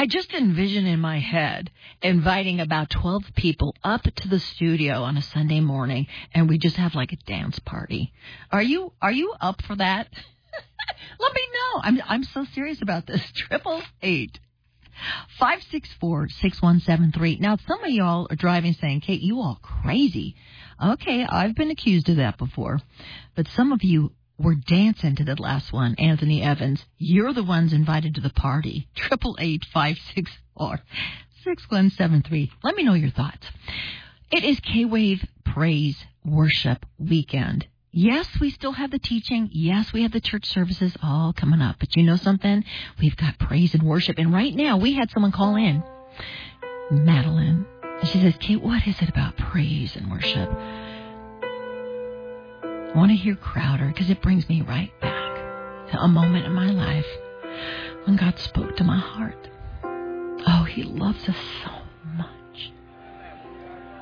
I just envision in my head inviting about 12 people up to the studio on a Sunday morning, and we just have like a dance party. Are you up for that? Let me know. I'm so serious about this. 888-564-6173. Now, some of y'all are driving saying, Kate, you all crazy. Okay, I've been accused of that before. But some of you were dancing to the last one, Anthony Evans. You're the ones invited to the party. 888-564-6173. Let me know your thoughts. It is K-Wave Praise Worship Weekend. Yes, we still have the teaching. Yes, we have the church services all coming up. But you know something? We've got praise and worship. And right now, we had someone call in, Madeline. And she says, Kate, what is it about praise and worship? I want to hear Crowder because it brings me right back to a moment in my life when God spoke to my heart. Oh, he loves us so much.